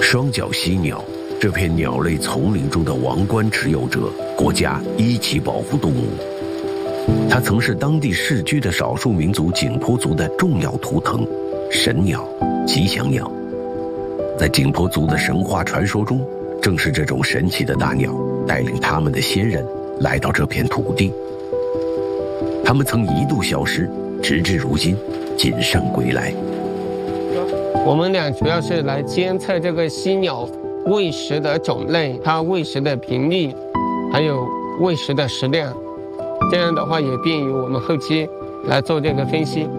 双脚犀鸟，这片鸟类丛林中的王冠持有者，国家一级保护动物。它曾是当地世居的少数民族景颇族的重要图腾，神鸟、吉祥鸟。在景颇族的神话传说中，正是这种神奇的大鸟带领他们的先人来到这片土地。他们曾一度消失，直至如今谨慎归来。 我们俩主要是来监测这个犀鸟喂食的种类，它喂食的频率，还有喂食的食量，这样的话也便于我们后期来做这个分析。